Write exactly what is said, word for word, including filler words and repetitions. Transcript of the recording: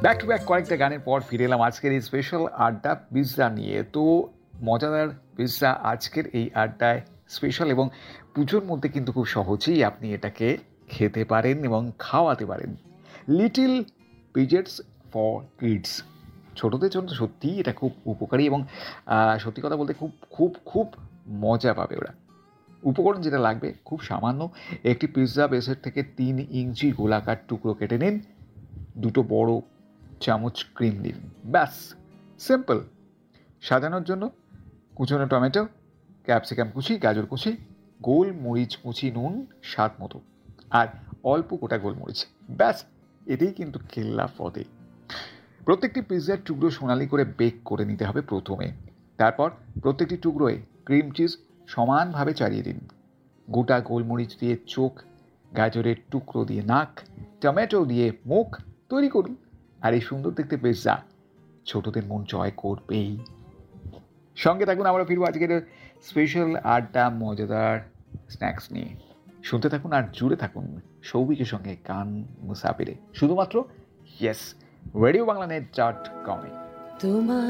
Back to back কয়েকটা গানের পর ফিরে এলাম আজকের এই স্পেশাল আড্ডা পিৎজা নিয়ে। তো মজাদার পিৎজা আজকের এই আড্ডায় স্পেশাল, এবং পুজোর মধ্যে কিন্তু খুব সহজেই আপনি এটাকে খেতে পারেন এবং খাওয়াতে পারেন। লিটিল পিজেটস ফর কিডস, ছোটদের জন্য সত্যিই এটা খুব উপকারী, এবং আহ, সত্যি কথা বলতে খুব খুব খুব মজা পাবে ওরা। উপকরণ যেটা লাগবে খুব সামান্য, একটি পিৎজা বেসের থেকে তিন ইঞ্চি গোলাকার টুকরো কেটে নিন, দুটো বড় চামচ ক্রিম দিন, ব্যাস, সিম্পল। সাজানোর জন্য কুচনো টমেটো, ক্যাপসিকাম কুচি, গাজর কুচি, গোলমরিচ কুচি, নুন স্বাদ মতো, আর অল্প গোটা গোলমরিচ, ব্যাস, এতেই কিন্তু কেল্লা ফতে। প্রত্যেকটি পিৎজার টুকরো সোনালি করে বেক করে নিতে হবে প্রথমে। তারপর প্রত্যেকটি টুকরোয় ক্রিম চিজ সমানভাবে চালিয়ে দিন। গোটা গোলমরিচ দিয়ে চোখ, গাজরের টুকরো দিয়ে নাক, টমেটো দিয়ে মুখ তৈরি করুন। আর এই সুন্দর দেখতে পিৎজা ছোটদের মন জয় করবেই। সঙ্গে থাকুন, আমরা ফিরবো আজকের স্পেশাল আড্ডা মজাদার স্ন্যাক্স নিয়ে। শুনতে থাকুন আর জুড়ে থাকুন সৌভিকের সঙ্গে গান মুসাফিরে, শুধুমাত্র yes radio Bangla net dot কমে। তোমার